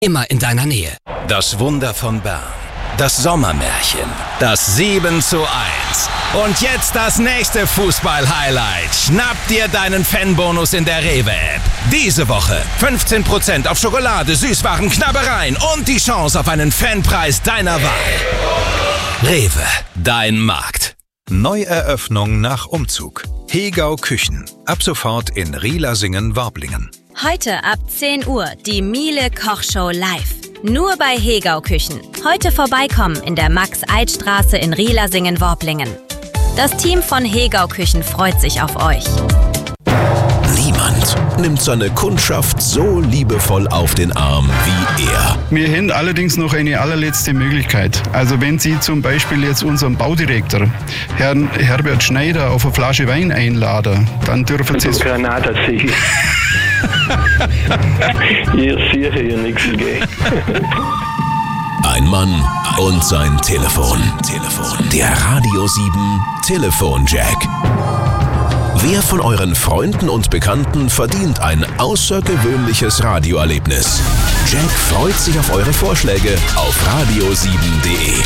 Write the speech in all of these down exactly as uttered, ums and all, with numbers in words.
Immer in deiner Nähe. Das Wunder von Bern. Das Sommermärchen. Das sieben zu eins. Und jetzt das nächste Fußball-Highlight. Schnapp dir deinen Fanbonus in der Rewe-App. Diese Woche fünfzehn Prozent auf Schokolade, Süßwaren, Knabbereien und die Chance auf einen Fanpreis deiner Wahl. Rewe, dein Markt. Neueröffnung nach Umzug. Hegau Küchen. Ab sofort in Rielasingen-Warblingen. Heute ab zehn Uhr die Miele Kochshow live. Nur bei Hegau Küchen. Heute vorbeikommen in der Max-Eid-Straße in Rielasingen-Warblingen. Das Team von Hegau Küchen freut sich auf euch. Niemand nimmt seine Kundschaft so liebevoll auf den Arm wie er. Wir haben allerdings noch eine allerletzte Möglichkeit. Also wenn Sie zum Beispiel jetzt unseren Baudirektor, Herrn Herbert Schneider, auf eine Flasche Wein einladen, dann dürfen Sie es... Granatasieg. Hier sicher hier nichts gehen. Ein Mann und sein Telefon. Telefon. Der Radio sieben Telefonjack. Wer von euren Freunden und Bekannten verdient ein außergewöhnliches Radioerlebnis? Jack freut sich auf eure Vorschläge auf radio sieben punkt de.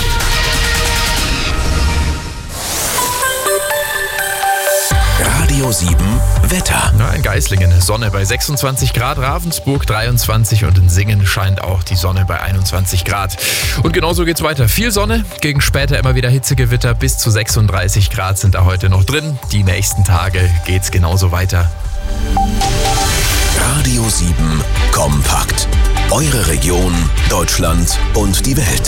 Radio sieben Wetter. Na, in Geislingen Sonne bei sechsundzwanzig Grad, Ravensburg dreiundzwanzig und in Singen scheint auch die Sonne bei einundzwanzig Grad. Und genauso geht's weiter. Viel Sonne, gegen später immer wieder Hitzegewitter, bis zu sechsunddreißig Grad sind da heute noch drin. Die nächsten Tage geht's genauso weiter. Radio sieben kompakt. Eure Region, Deutschland und die Welt.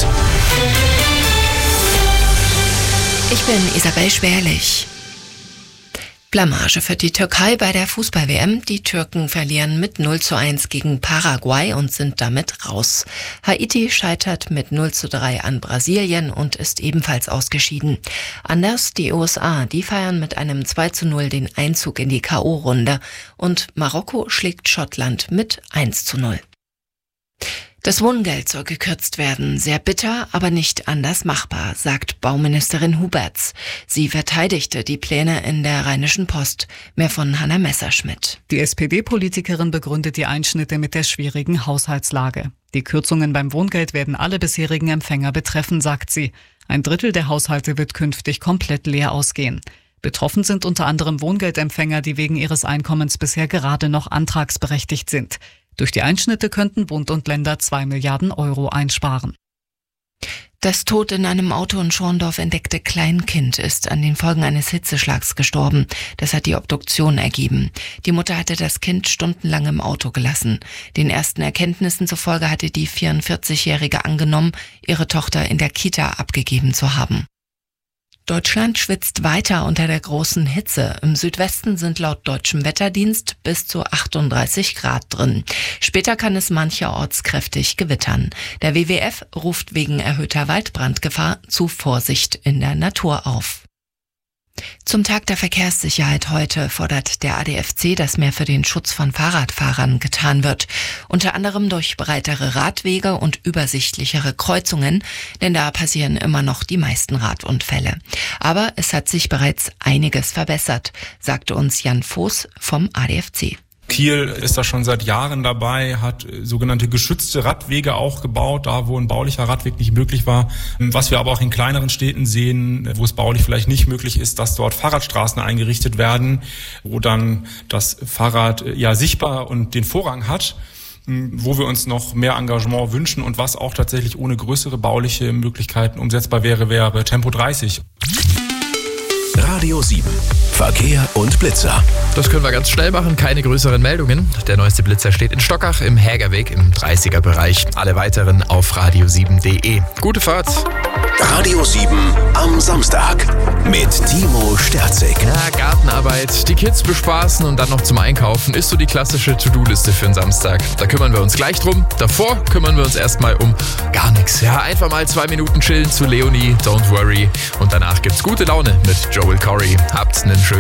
Ich bin Isabel Schwerlich. Blamage für die Türkei bei der Fußball-W M. Die Türken verlieren mit null zu eins gegen Paraguay und sind damit raus. Haiti scheitert mit null zu drei an Brasilien und ist ebenfalls ausgeschieden. Anders die U S A, die feiern mit einem zwei zu null den Einzug in die K O-Runde. Und Marokko schlägt Schottland mit eins zu null. Das Wohngeld soll gekürzt werden. Sehr bitter, aber nicht anders machbar, sagt Bauministerin Huberts. Sie verteidigte die Pläne in der Rheinischen Post. Mehr von Hanna Messerschmidt. Die S P D-Politikerin begründet die Einschnitte mit der schwierigen Haushaltslage. Die Kürzungen beim Wohngeld werden alle bisherigen Empfänger betreffen, sagt sie. Ein Drittel der Haushalte wird künftig komplett leer ausgehen. Betroffen sind unter anderem Wohngeldempfänger, die wegen ihres Einkommens bisher gerade noch antragsberechtigt sind. Durch die Einschnitte könnten Bund und Länder zwei Milliarden Euro einsparen. Das tot in einem Auto in Schorndorf entdeckte Kleinkind ist an den Folgen eines Hitzeschlags gestorben. Das hat die Obduktion ergeben. Die Mutter hatte das Kind stundenlang im Auto gelassen. Den ersten Erkenntnissen zufolge hatte die vierundvierzigjährige angenommen, ihre Tochter in der Kita abgegeben zu haben. Deutschland schwitzt weiter unter der großen Hitze. Im Südwesten sind laut deutschem Wetterdienst bis zu achtunddreißig Grad drin. Später kann es mancherorts kräftig gewittern. Der W W F ruft wegen erhöhter Waldbrandgefahr zu Vorsicht in der Natur auf. Zum Tag der Verkehrssicherheit heute fordert der A D F C, dass mehr für den Schutz von Fahrradfahrern getan wird. Unter anderem durch breitere Radwege und übersichtlichere Kreuzungen, denn da passieren immer noch die meisten Radunfälle. Aber es hat sich bereits einiges verbessert, sagte uns Jan Voß vom A D F C. Kiel ist da schon seit Jahren dabei, hat sogenannte geschützte Radwege auch gebaut, da wo ein baulicher Radweg nicht möglich war. Was wir aber auch in kleineren Städten sehen, wo es baulich vielleicht nicht möglich ist, dass dort Fahrradstraßen eingerichtet werden, wo dann das Fahrrad ja sichtbar und den Vorrang hat, wo wir uns noch mehr Engagement wünschen und was auch tatsächlich ohne größere bauliche Möglichkeiten umsetzbar wäre, wäre Tempo dreißig. Radio sieben. Verkehr und Blitzer. Das können wir ganz schnell machen, keine größeren Meldungen. Der neueste Blitzer steht in Stockach im Hägerweg im dreißiger Bereich. Alle weiteren auf radio sieben punkt de. Gute Fahrt. Radio sieben am Samstag mit Timo Sterzig. Ja, Gartenarbeit, die Kids bespaßen und dann noch zum Einkaufen ist so die klassische To-Do-Liste für den Samstag. Da kümmern wir uns gleich drum. Davor kümmern wir uns erstmal um gar nichts. Ja, einfach mal zwei Minuten chillen zu Leonie, Don't Worry. Und danach gibt's gute Laune mit Joel Corey. Habt einen schönen